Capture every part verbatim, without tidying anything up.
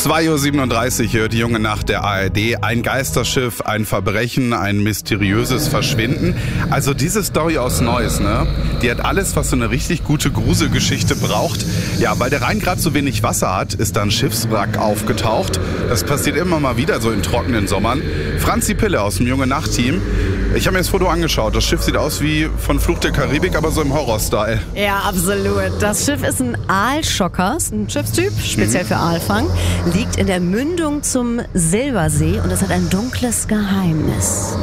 zwei Uhr siebenunddreißig hört die junge Nacht der A R D. Ein Geisterschiff, ein Verbrechen, ein mysteriöses Verschwinden. Also diese Story aus Neuss, ne? Die hat alles, was so eine richtig gute Gruselgeschichte braucht. Ja, weil der Rhein gerade so wenig Wasser hat, ist da ein Schiffswrack aufgetaucht. Das passiert immer mal wieder so in trockenen Sommern. Franzi Pille aus dem junge Nacht-Team. Ich habe mir das Foto angeschaut. Das Schiff sieht aus wie von Fluch der Karibik, aber so im Horror-Style. Ja, absolut. Das Schiff ist ein Aalschocker, ein Schiffstyp, speziell mhm. für Aalfang. Liegt in der Mündung zum Silbersee und es hat ein dunkles Geheimnis.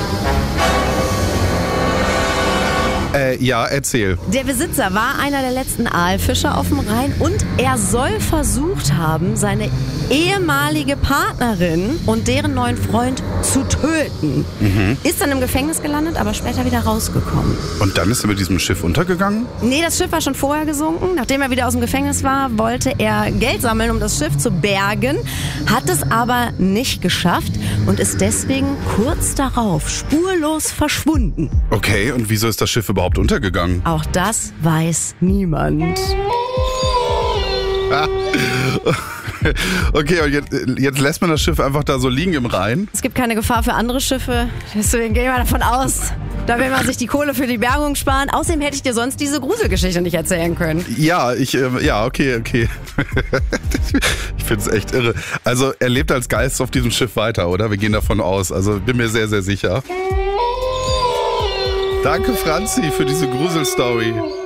Äh, ja, erzähl. Der Besitzer war einer der letzten Aalfischer auf dem Rhein und er soll versucht haben, seine ehemalige Partnerin und deren neuen Freund zu töten. Mhm. Ist dann im Gefängnis gelandet, aber später wieder rausgekommen. Und dann ist er mit diesem Schiff untergegangen? Nee, das Schiff war schon vorher gesunken. Nachdem er wieder aus dem Gefängnis war, wollte er Geld sammeln, um das Schiff zu bergen, hat es aber nicht geschafft und ist deswegen kurz darauf spurlos verschwunden. Okay, und wieso ist das Schiff überhaupt untergegangen? Auch das weiß niemand. Okay, und jetzt, jetzt lässt man das Schiff einfach da so liegen im Rhein? Es gibt keine Gefahr für andere Schiffe, deswegen gehen wir davon aus, da will man sich die Kohle für die Bergung sparen. Außerdem hätte ich dir sonst diese Gruselgeschichte nicht erzählen können. Ja, ich, äh, ja, okay, okay. Ich finde es echt irre. Also er lebt als Geist auf diesem Schiff weiter, oder? Wir gehen davon aus. Also bin mir sehr, sehr sicher. Danke, Franzi, für diese Gruselstory.